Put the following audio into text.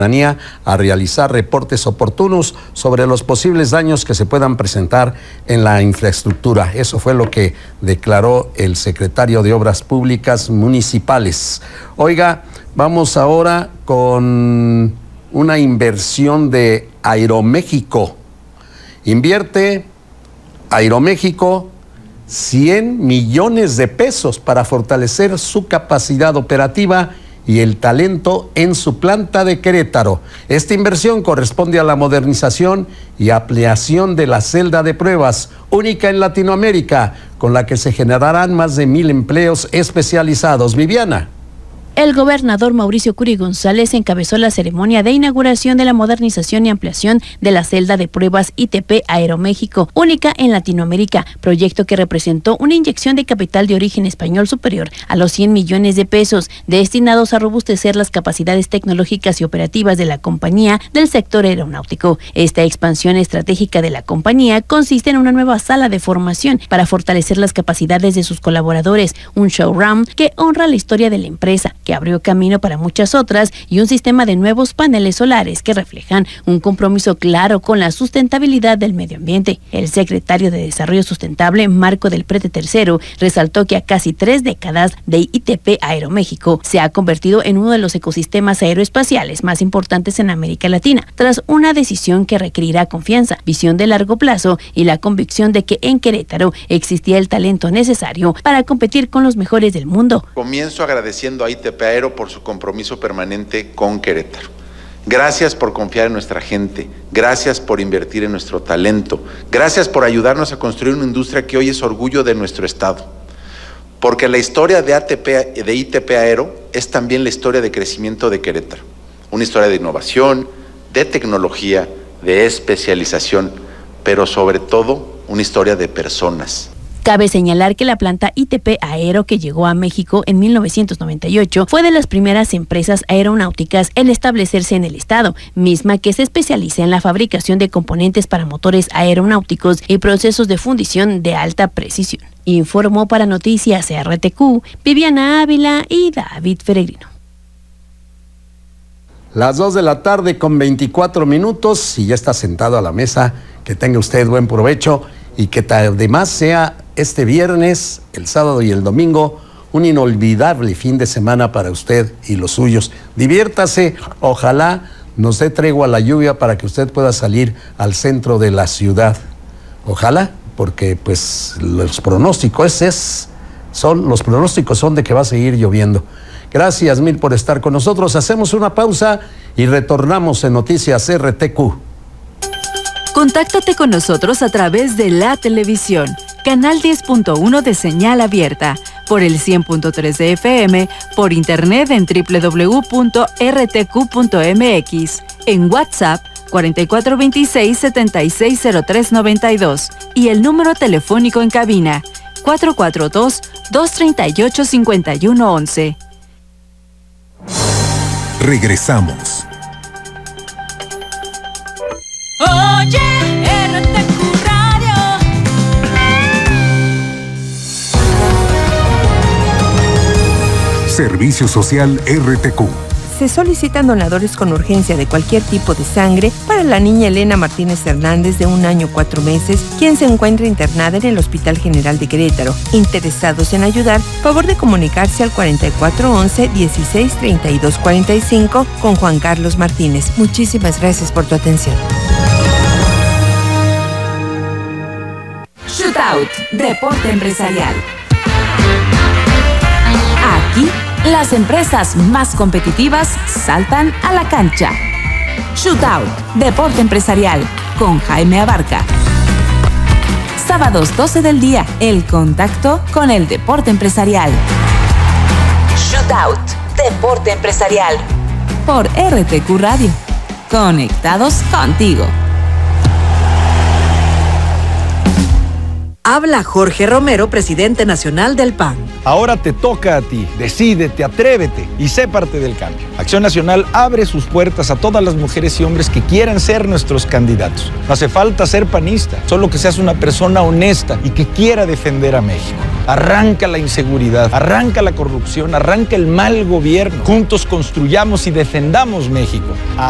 a realizar reportes oportunos sobre los posibles daños que se puedan presentar en la infraestructura. Eso fue lo que declaró el secretario de Obras Públicas Municipales. Oiga, vamos ahora con una inversión de Aeroméxico. Invierte Aeroméxico 100 millones de pesos para fortalecer su capacidad operativa y el talento en su planta de Querétaro. Esta inversión corresponde a la modernización y ampliación de la celda de pruebas, única en Latinoamérica, con la que se generarán más de 1,000 empleos especializados. Viviana. El gobernador Mauricio Curi González encabezó la ceremonia de inauguración de la modernización y ampliación de la celda de pruebas ITP Aeroméxico, única en Latinoamérica, proyecto que representó una inyección de capital de origen español superior a los 100 millones de pesos, destinados a robustecer las capacidades tecnológicas y operativas de la compañía del sector aeronáutico. Esta expansión estratégica de la compañía consiste en una nueva sala de formación para fortalecer las capacidades de sus colaboradores, un showroom que honra la historia de la empresa, que abrió camino para muchas otras, y un sistema de nuevos paneles solares que reflejan un compromiso claro con la sustentabilidad del medio ambiente. El secretario de Desarrollo Sustentable, Marco del Prete III, resaltó que a casi 3 décadas de ITP Aeroméxico se ha convertido en uno de los ecosistemas aeroespaciales más importantes en América Latina, tras una decisión que requerirá confianza, visión de largo plazo y la convicción de que en Querétaro existía el talento necesario para competir con los mejores del mundo. Comienzo agradeciendo a ITP Aero por su compromiso permanente con Querétaro. Gracias por confiar en nuestra gente, gracias por invertir en nuestro talento, gracias por ayudarnos a construir una industria que hoy es orgullo de nuestro estado. Porque la historia de ITP Aero es también la historia de crecimiento de Querétaro, una historia de innovación, de tecnología, de especialización, pero sobre todo una historia de personas. Cabe señalar que la planta ITP Aero, que llegó a México en 1998, fue de las primeras empresas aeronáuticas en establecerse en el estado, misma que se especializa en la fabricación de componentes para motores aeronáuticos y procesos de fundición de alta precisión. Informó para Noticias RTQ, Viviana Ávila y David Peregrino. Las 2 de la tarde con 24 minutos y ya está sentado a la mesa. Que tenga usted buen provecho y que además sea este viernes, el sábado y el domingo un inolvidable fin de semana para usted y los suyos. Diviértase, ojalá nos dé tregua la lluvia para que usted pueda salir al centro de la ciudad. Ojalá, porque pues los pronósticos son de que va a seguir lloviendo. Gracias mil por estar con nosotros. Hacemos una pausa y retornamos en Noticias RTQ. Contáctate con nosotros a través de la televisión, canal 10.1 de señal abierta, por el 100.3 de FM, por internet en www.rtq.mx, en WhatsApp 4426-760392 y el número telefónico en cabina 442-238-5111. Regresamos. Oye, RTQ Radio. Servicio Social RTQ. Se solicitan donadores con urgencia de cualquier tipo de sangre para la niña Elena Martínez Hernández, de 1 año 4 meses, quien se encuentra internada en el Hospital General de Querétaro. Interesados en ayudar, favor de comunicarse al 4411-163245 con Juan Carlos Martínez. Muchísimas gracias por tu atención. Shootout, deporte empresarial. Aquí, las empresas más competitivas saltan a la cancha. Shootout, deporte empresarial, con Jaime Abarca. Sábados 12 del día, el contacto con el deporte empresarial. Shootout, deporte empresarial, por RTQ Radio. Conectados contigo. Habla Jorge Romero, presidente nacional del PAN. Ahora te toca a ti. Decídete, atrévete y sé parte del cambio. Acción Nacional abre sus puertas a todas las mujeres y hombres que quieran ser nuestros candidatos. No hace falta ser panista, solo que seas una persona honesta y que quiera defender a México. Arranca la inseguridad, arranca la corrupción, arranca el mal gobierno. Juntos construyamos y defendamos México.